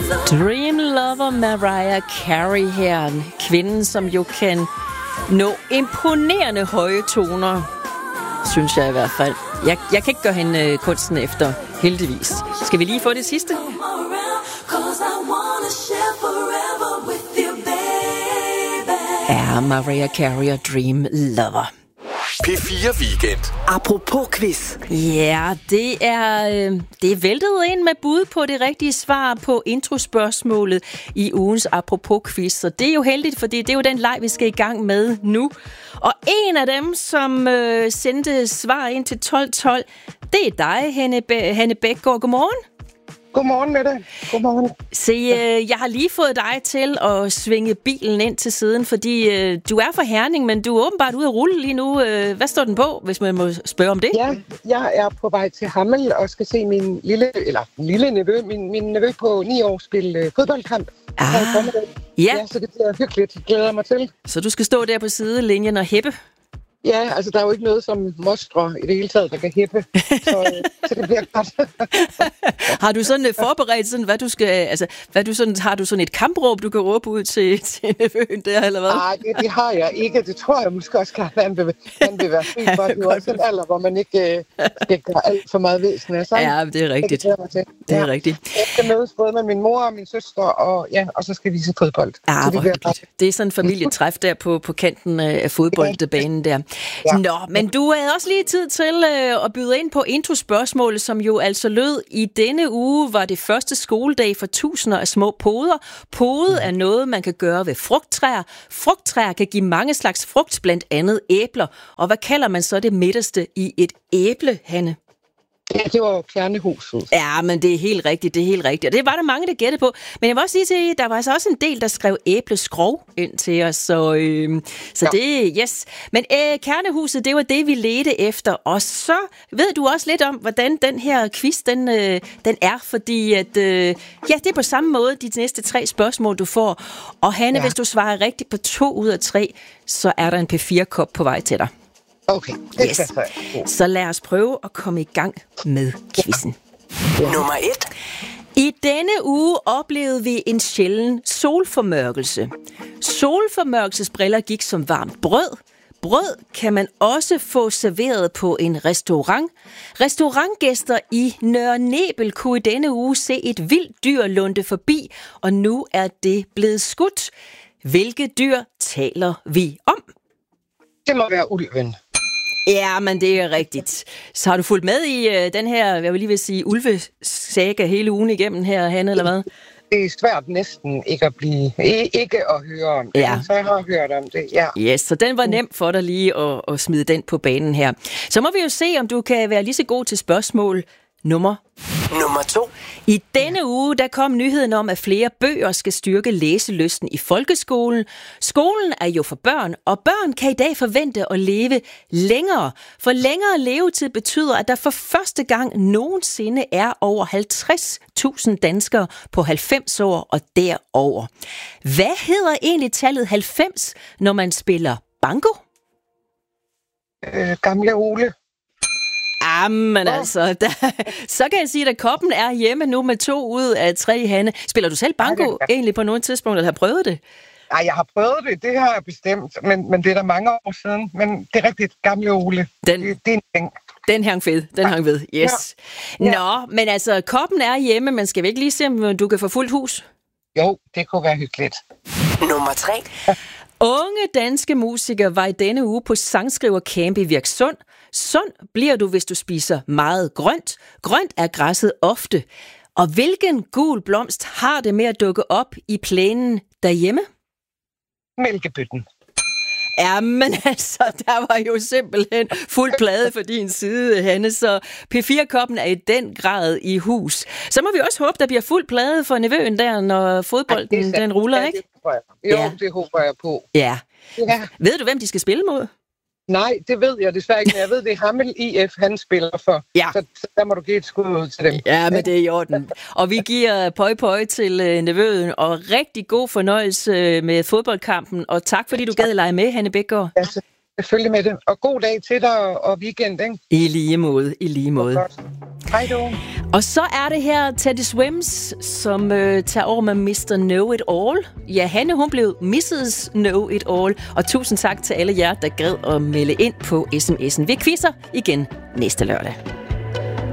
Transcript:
Dream Lover Mariah Carey her. Kvinden, som jo kan nå imponerende høje toner, synes jeg i hvert fald. Jeg kan ikke gøre hende kunsten efter, heldigvis. Skal vi lige få det sidste? Er Mariah Carey Dream Lover. P4 Weekend. Apropos quiz. Ja, det er væltet ind med bud på det rigtige svar på introspørgsmålet i ugens Apropos quiz. Så det er jo heldigt, fordi det er jo den leg, vi skal i gang med nu. Og en af dem, som sendte svar ind til 1212, det er dig, Hanne Bækgaard. Godmorgen. Godmorgen med dig. Godmorgen. Se, jeg har lige fået dig til at svinge bilen ind til siden, fordi du er fra Herning, men du er åbenbart ude at rulle lige nu. Hvad står den på, hvis man må spørge om det? Ja, jeg er på vej til Hammel og skal se min lille nevø, min nevø på 9 år spille fodboldkamp. Ja, så det bliver hyggeligt. Jeg glæder mig til. Så du skal stå der på sidelinjen og hæppe? Ja, altså der er jo ikke noget som mostre i det hele taget, der kan hæppe, så det bliver godt. Har du sådan forberedt sådan, har du sådan et kampråb, du kan råbe ud til nevøen der, eller hvad? Nej, det har jeg ikke. Det tror jeg måske også, at han vil være fri for. Det er jo også en alder, hvor man ikke skal gøre alt for meget væsen af sig. Ja, det er rigtigt. Det er rigtigt. Jeg skal mødes både med min mor og min søster, og så skal vi se fodbold. Ja, det er sådan en familietræf der på kanten af fodboldbanen der. Ja. Nå, men du havde også lige tid til at byde ind på introspørgsmålet, som jo altså lød: i denne uge var det første skoledag for tusinder af små poder. Pode er noget, man kan gøre ved frugttræer. Frugttræer kan give mange slags frugt, blandt andet æbler. Og hvad kalder man så det midterste i et æble, Hanne? Ja, det var jo kernehuset. Ja, men det er helt rigtigt, Og det var der mange, der gættede på. Men jeg vil også sige til, der var altså også en del, der skrev æbleskrog ind til os. Så det, yes. Men kernehuset, det var det, vi ledte efter. Og så ved du også lidt om, hvordan den her quiz, den er. Fordi at, det er på samme måde de næste 3 spørgsmål, du får. Og Hanne, hvis du svarer rigtigt på 2 ud af 3, så er der en P4-kop på vej til dig. Okay, det yes. Så lad os prøve at komme i gang med quizzen. Nummer 1. I denne uge oplevede vi en sjælden solformørkelse. Solformørkelsesbriller gik som varmt brød. Brød kan man også få serveret på en restaurant. Restaurantgæster i Nørre Nebel kunne i denne uge se et vildt dyr lunde forbi, og nu er det blevet skudt. Hvilke dyr taler vi om? Det må være ulven. Ja, men det er rigtigt. Så har du fulgt med i den her, jeg vil lige vil sige, ulvesaga hele ugen igennem her, Hanne, eller hvad? Det er svært næsten ikke at høre om det, så jeg har hørt om det, ja. Yes, så den var nem for dig lige at smide den på banen her. Så må vi jo se, om du kan være lige så god til spørgsmål nummer 2. I denne uge, der kom nyheden om, at flere bøger skal styrke læselysten i folkeskolen. Skolen er jo for børn, og børn kan i dag forvente at leve længere. For længere levetid betyder, at der for første gang nogensinde er over 50.000 danskere på 90 år og derover. Hvad hedder egentlig tallet 90, når man spiller banko? Gamle Ole. Jamen altså, så kan jeg sige, at koppen er hjemme nu med 2 ud af 3, Hanne. Spiller du selv banko egentlig på nogle tidspunkt, eller har prøvet det? Nej, jeg har prøvet det. Det har jeg bestemt, men det er der mange år siden. Men det er rigtigt, Gamle Ole. Det er en ting. Den hang ved, yes. Ja. Nå, men altså, koppen er hjemme, men skal vi ikke lige se, om du kan få fuldt hus? Jo, det kunne være hyggeligt. Nummer 3. Unge danske musikere var i denne uge på sangskrivercamp i Virksund. Sund bliver du, hvis du spiser meget grønt. Grønt er græsset ofte. Og hvilken gul blomst har det med at dukke op i plænen derhjemme? Mælkebøtten. Jamen altså, der var jo simpelthen fuld plade for din side, Hanne, så P4-koppen er i den grad i hus. Så må vi også håbe, der bliver fuld plade for nevøen der, når fodbolden den ruller, ikke? Det håber jeg på. Ja. Ved du, hvem de skal spille mod? Nej, det ved jeg desværre ikke, men jeg ved, det er Hammel IF, han spiller for. Ja. Så der må du give et skud ud til dem. Ja, men det er i orden. Og vi giver pøj til nevøen, og rigtig god fornøjelse med fodboldkampen. Og tak, fordi du gad lege med, Hanne Bækgaard. Ja, selvfølgelig med det. Og god dag til dig og weekend, ikke? I lige måde. Hej du. Og så er det her Teddy Swims, som tager over med Mr. Know It All. Ja, Hanne, hun blev Mrs. Know It All. Og tusind tak til alle jer, der gad at melde ind på sms'en. Vi quizzer igen næste lørdag.